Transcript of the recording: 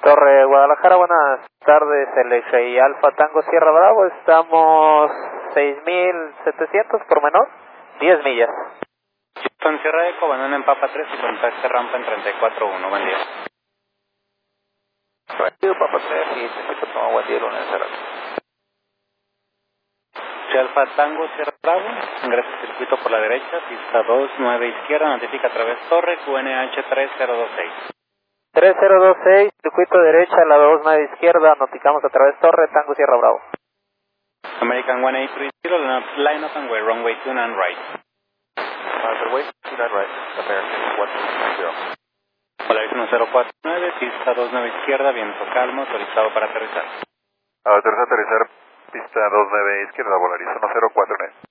Torre Guadalajara, buenas tardes, LXI Alfa Tango Sierra Bravo, estamos 6.700 por menor, 10 millas. Houston Sierra Eco, banana en Papa 3 y contacte rampa en 34.1, buen día. Papa 3 y necesito tomar buen día, lunes a Alfa Tango Sierra Bravo, ingresa al circuito por la derecha, pista 2, 9 izquierda, notifica a través Torre, QNH 3026. 3026, circuito derecha, la 2, 9 izquierda, notificamos a través Torre, Tango Sierra Bravo. American 1830, line up and way, runway 29 right. Runway 29 right, American 130. Polaris 1049, pista 29 izquierda, viento calmo, autorizado para aterrizar. Autoriza aterrizar, pista 29 izquierda, Polaris 1049.